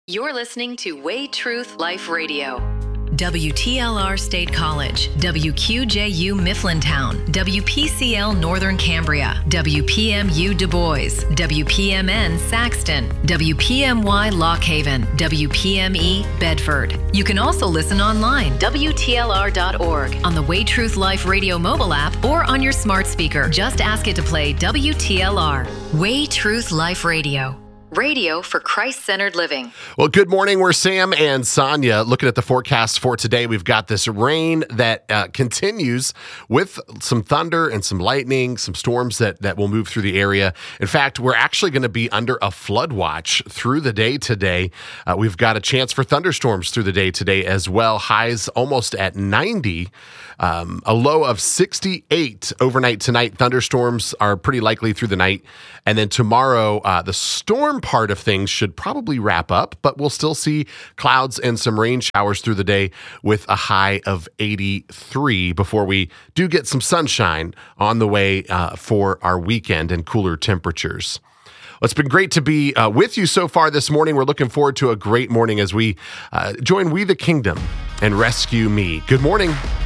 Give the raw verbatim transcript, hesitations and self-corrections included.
You're listening to Way Truth Life Radio. W T L R State College, W Q J U Mifflintown, W P C L Northern Cambria, W P M U Du Bois, W P M N Saxton, W P M Y Lock Haven, W P M E Bedford. You can also listen online, W T L R dot org, on the Way Truth Life Radio mobile app, or on your smart speaker. Just ask it to play W T L R. Way Truth Life Radio. Radio for Christ-centered living. Well, good morning. We're Sam and Sonia. Looking at the forecast for today, we've got this rain that uh, continues with some thunder and some lightning, some storms that, that will move through the area. In fact, we're actually going to be under a flood watch through the day today. Uh, we've got a chance for thunderstorms through the day today as well. Highs almost at ninety. Um, a low of sixty-eight overnight tonight. Thunderstorms are pretty likely through the night. And then tomorrow, uh, the storm part of things should probably wrap up, but we'll still see clouds and some rain showers through the day with a high of eighty-three before we do get some sunshine on the way uh, for our weekend and cooler temperatures. Well, it's been great to be uh, with you so far this morning. We're looking forward to a great morning as we uh, join We the Kingdom and Rescue Me. Good morning.